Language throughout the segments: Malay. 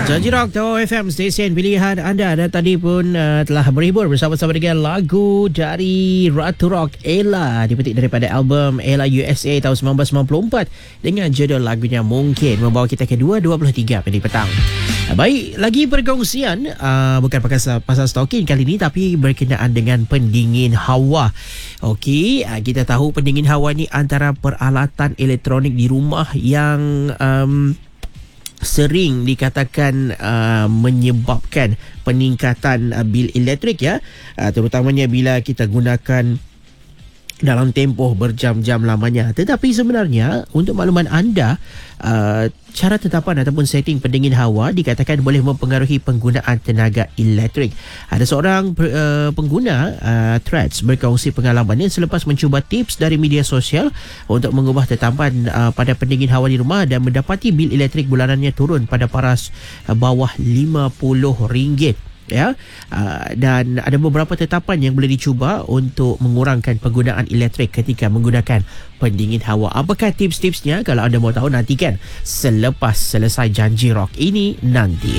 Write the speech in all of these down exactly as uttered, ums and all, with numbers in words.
Janji Rock Tower F M, stesen pilihan anda. Dan tadi pun uh, telah berhibur bersama-sama dengan lagu dari Ratu Rock, Ella, dipetik daripada album Ella U S A tahun seribu sembilan ratus sembilan puluh empat dengan judul lagunya Mungkin, membawa kita ke dua dua puluh tiga pagi petang. Baik, lagi perkongsian, uh, bukan pasal, pasal stalking kali ini, tapi berkenaan dengan pendingin hawa. Okey, uh, kita tahu pendingin hawa ni antara peralatan elektronik di rumah yang um, sering dikatakan uh, menyebabkan peningkatan uh, bil elektrik, ya, uh, terutamanya bila kita gunakan dalam tempoh berjam-jam lamanya. Tetapi sebenarnya untuk makluman anda, uh, cara tetapan ataupun setting pendingin hawa dikatakan boleh mempengaruhi penggunaan tenaga elektrik. Ada seorang uh, pengguna uh, Threads berkongsi pengalamannya selepas mencuba tips dari media sosial untuk mengubah tetapan uh, pada pendingin hawa di rumah dan mendapati bil elektrik bulanannya turun pada paras uh, bawah lima puluh ringgit. Ya, uh, dan ada beberapa tetapan yang boleh dicuba untuk mengurangkan penggunaan elektrik ketika menggunakan pendingin hawa. Apakah tips-tipsnya? Kalau anda mau tahu, nantikan selepas selesai Janji Rock ini nanti.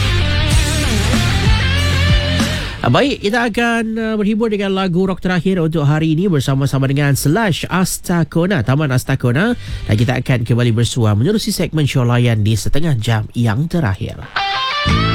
Baik, kita akan uh, berhibur dengan lagu rock terakhir untuk hari ini bersama-sama dengan Slash, Astakona, Taman Astakona, dan kita akan kembali bersua menerusi segmen show layan di setengah jam yang terakhir.